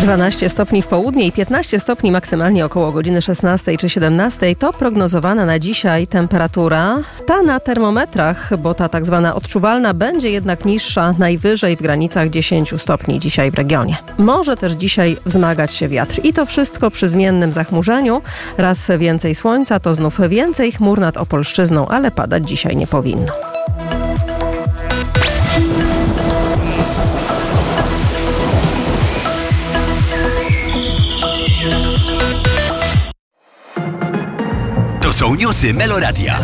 12 stopni w południe i 15 stopni maksymalnie około godziny 16 czy 17 to prognozowana na dzisiaj temperatura. Ta na termometrach, bo ta tak zwana odczuwalna, będzie jednak niższa, najwyżej w granicach 10 stopni dzisiaj w regionie. Może też dzisiaj wzmagać się wiatr i to wszystko przy zmiennym zachmurzeniu. Raz więcej słońca, to znów więcej chmur nad Opolszczyzną, ale padać dzisiaj nie powinno. To są newsy Meloradia.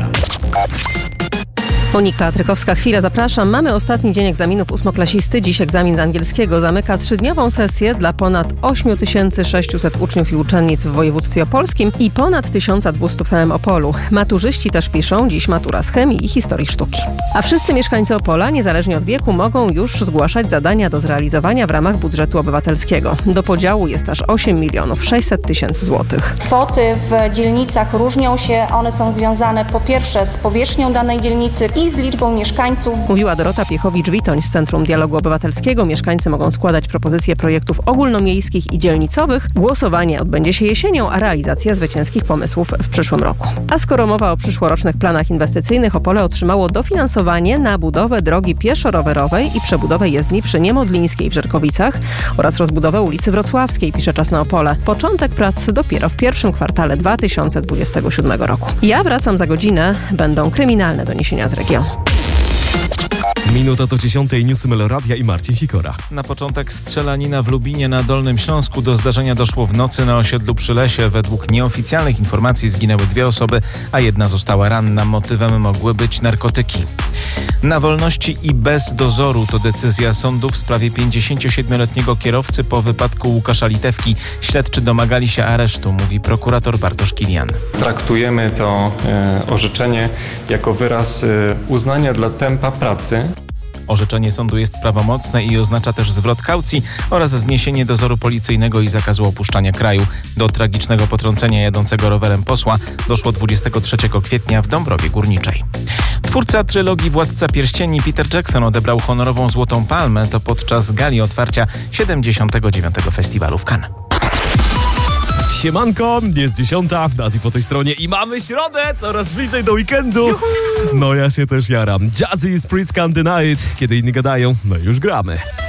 Monika Trykowska-Chwila, zapraszam. Mamy ostatni dzień egzaminów ósmoklasisty. Dziś egzamin z angielskiego zamyka 3-dniową sesję dla ponad 8600 uczniów i uczennic w województwie opolskim i ponad 1200 w samym Opolu. Maturzyści też piszą dziś matura z chemii i historii sztuki. A wszyscy mieszkańcy Opola, niezależnie od wieku, mogą już zgłaszać zadania do zrealizowania w ramach budżetu obywatelskiego. Do podziału jest aż 8 600 000 złotych. Kwoty w dzielnicach różnią się. One są związane po pierwsze z powierzchnią danej dzielnicy i z liczbą mieszkańców. Mówiła Dorota Piechowicz-Witoń z Centrum Dialogu Obywatelskiego. Mieszkańcy mogą składać propozycje projektów ogólnomiejskich i dzielnicowych. Głosowanie odbędzie się jesienią, a realizacja zwycięskich pomysłów w przyszłym roku. A skoro mowa o przyszłorocznych planach inwestycyjnych, Opole otrzymało dofinansowanie na budowę drogi pieszo-rowerowej i przebudowę jezdni przy Niemodlińskiej w Żerkowicach oraz rozbudowę ulicy Wrocławskiej, pisze Czas na Opole. Początek prac dopiero w pierwszym kwartale 2027 roku. Ja wracam za godzinę. Będą kryminalne doniesienia z regionu. Minuta to 10. Newsy Meloradia i Marcin Sikora. Na początek strzelanina w Lubinie na Dolnym Śląsku. Do zdarzenia doszło w nocy na osiedlu przy Lesie. Według nieoficjalnych informacji zginęły 2 osoby, a 1 została ranna. Motywem mogły być narkotyki. Na wolności i bez dozoru to decyzja sądu w sprawie 57-letniego kierowcy po wypadku Łukasza Litewki. Śledczy domagali się aresztu, mówi prokurator Bartosz Kilian. Traktujemy to orzeczenie jako wyraz uznania dla tempa pracy. Orzeczenie sądu jest prawomocne i oznacza też zwrot kaucji oraz zniesienie dozoru policyjnego i zakazu opuszczania kraju. Do tragicznego potrącenia jadącego rowerem posła doszło 23 kwietnia w Dąbrowie Górniczej. Twórca trylogii Władca Pierścieni Peter Jackson odebrał honorową Złotą Palmę. To podczas gali otwarcia 79. Festiwalu w Cannes. Siemanko, jest 10, Nati po tej stronie i mamy środę, coraz bliżej do weekendu. Juhu. No ja się też jaram. Jazzy i Spritz Can't Deny It. Kiedy inni gadają, my już gramy.